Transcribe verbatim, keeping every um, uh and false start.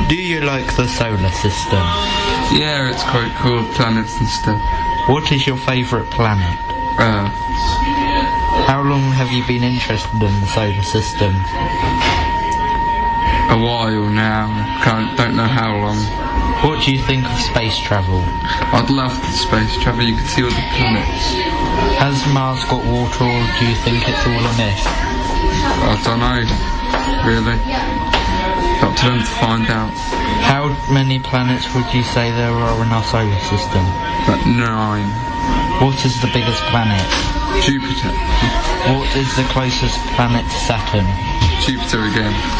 Do you like the solar system? Yeah, it's quite cool, planets and stuff. What is your favourite planet? Earth. How long have you been interested in the solar system? A while now. Can't, don't know how long. What do you think of space travel? I'd love to space travel. You can see all the planets. Has Mars got water, or do you think it's all a myth? I don't know, really. Up to them to find out. How many planets would you say there are in our solar system? About nine. What is the biggest planet? Jupiter. What is the closest planet to Saturn? Jupiter again.